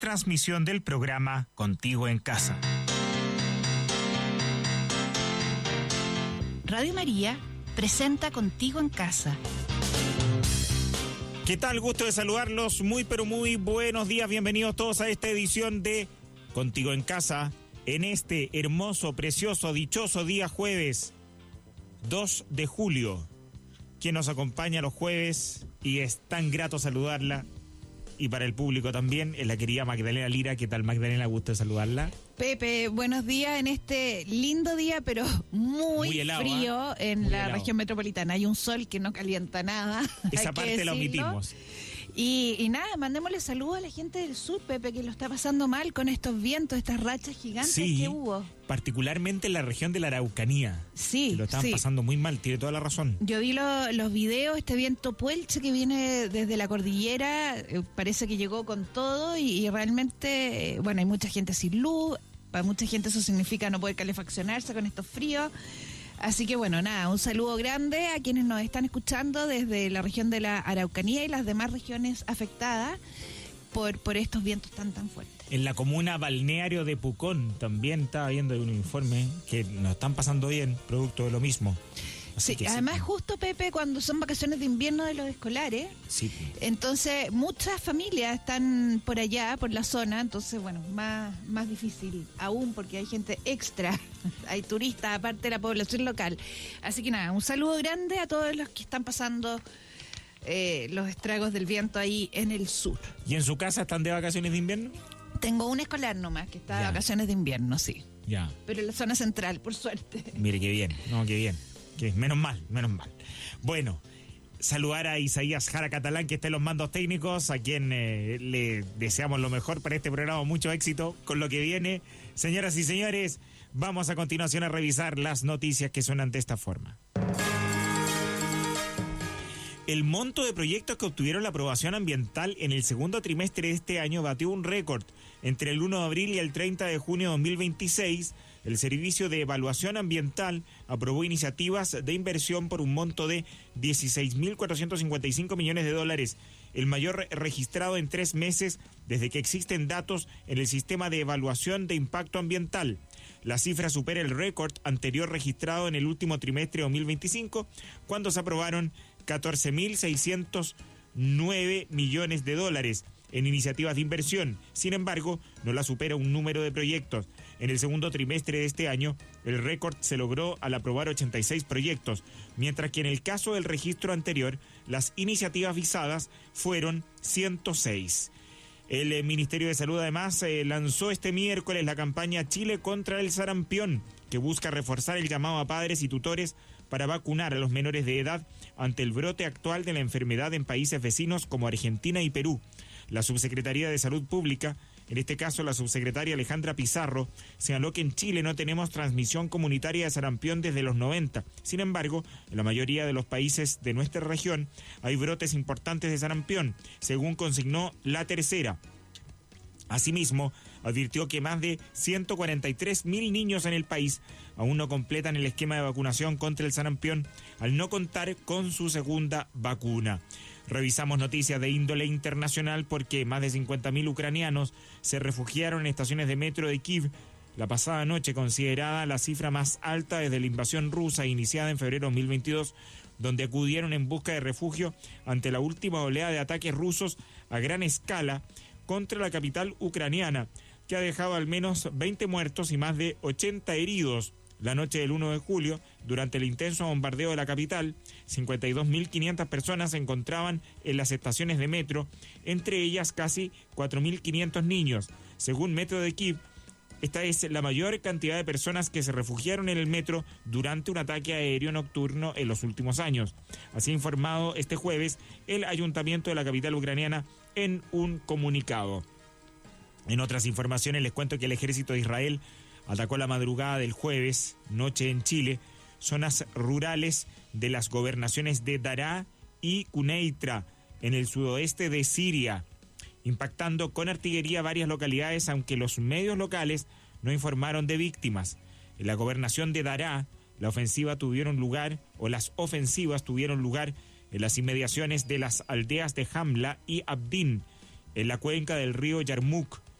transmisión del programa Contigo en Casa. Radio María presenta Contigo en Casa. ¿Qué tal? Gusto de saludarlos. Muy pero muy buenos días. Bienvenidos todos a esta edición de Contigo en Casa. En este hermoso, precioso, dichoso día jueves 2 de julio. Quien nos acompaña los jueves y es tan grato saludarla. Y para el público también, es la querida Magdalena Lira. ¿Qué tal, Magdalena? Gusto de saludarla. Pepe, buenos días en este lindo día, pero muy helado, frío en muy la helado. Región metropolitana. Hay un sol que no calienta nada. Esa parte la omitimos. Y nada, mandémosle saludos a la gente del sur, Pepe, que lo está pasando mal con estos vientos, estas rachas gigantes que hubo. Particularmente en la región de la Araucanía. Sí, lo están pasando muy mal, tiene toda la razón. Yo vi los videos, este viento puelche que viene desde la cordillera, parece que llegó con todo y realmente, bueno, hay mucha gente sin luz, para mucha gente eso significa no poder calefaccionarse con estos fríos. Así que bueno, nada, un saludo grande a quienes nos están escuchando desde la región de la Araucanía y las demás regiones afectadas por estos vientos tan fuertes. En la comuna balneario de Pucón también estaba viendo un informe que nos están pasando bien, producto de lo mismo. Sí, además justo, Pepe, cuando son vacaciones de invierno de los escolares, sí. Entonces muchas familias están por allá, por la zona, entonces bueno, más difícil aún porque hay gente extra, hay turistas aparte de la población local. Así que nada, un saludo grande a todos los que están pasando los estragos del viento ahí en el sur. ¿Y en su casa están de vacaciones de invierno? Tengo un escolar nomás que está de vacaciones de invierno, sí. Ya. Pero en la zona central, por suerte. Mire, qué bien, qué bien. Menos mal. Bueno, saludar a Isaías Jara Catalán, que está en los mandos técnicos, a quien le deseamos lo mejor para este programa, mucho éxito con lo que viene. Señoras y señores, vamos a continuación a revisar las noticias que suenan de esta forma. El monto de proyectos que obtuvieron la aprobación ambiental en el segundo trimestre de este año batió un récord. Entre el 1 de abril y el 30 de junio de 2026, el Servicio de Evaluación Ambiental aprobó iniciativas de inversión por un monto de 16.455 millones de dólares, el mayor registrado en 3 meses desde que existen datos en el sistema de evaluación de impacto ambiental. La cifra supera el récord anterior registrado en el último trimestre de 2025, cuando se aprobaron 14.609 millones de dólares en iniciativas de inversión. Sin embargo, no la supera un número de proyectos. En el segundo trimestre de este año, el récord se logró al aprobar 86 proyectos, mientras que en el caso del registro anterior, las iniciativas visadas fueron 106. El Ministerio de Salud además lanzó este miércoles la campaña Chile contra el sarampión, que busca reforzar el llamado a padres y tutores para vacunar a los menores de edad ante el brote actual de la enfermedad en países vecinos como Argentina y Perú. La Subsecretaría de Salud Pública, en este caso la subsecretaria Alejandra Pizarro, señaló que en Chile no tenemos transmisión comunitaria de sarampión desde los 90. Sin embargo, en la mayoría de los países de nuestra región hay brotes importantes de sarampión, según consignó La Tercera. Asimismo, advirtió que más de 143.000 niños en el país aún no completan el esquema de vacunación contra el sarampión al no contar con su segunda vacuna. Revisamos noticias de índole internacional porque más de 50.000 ucranianos se refugiaron en estaciones de metro de Kiev la pasada noche, considerada la cifra más alta desde la invasión rusa iniciada en febrero de 2022, donde acudieron en busca de refugio ante la última oleada de ataques rusos a gran escala contra la capital ucraniana, que ha dejado al menos 20 muertos y más de 80 heridos. La noche del 1 de julio, durante el intenso bombardeo de la capital, 52.500 personas se encontraban en las estaciones de metro, entre ellas casi 4.500 niños. Según Metro de Kiev, esta es la mayor cantidad de personas que se refugiaron en el metro durante un ataque aéreo nocturno en los últimos años. Así ha informado este jueves el ayuntamiento de la capital ucraniana en un comunicado. En otras informaciones les cuento que el ejército de Israel atacó la madrugada del jueves, noche en Chile, zonas rurales de las gobernaciones de Daraa y Quneitra, en el sudoeste de Siria, impactando con artillería varias localidades, aunque los medios locales no informaron de víctimas. En la gobernación de Daraa, las ofensivas tuvieron lugar en las inmediaciones de las aldeas de Hamla y Abdin, en la cuenca del río Yarmouk.